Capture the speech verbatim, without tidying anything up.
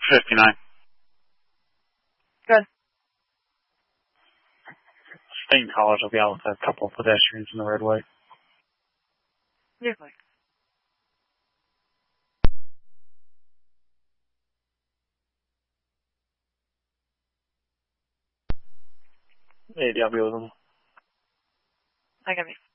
fifty-nine. Good. State College will be out with a couple of pedestrians in the roadway. Usually. eighty, I'll be with them. I got me.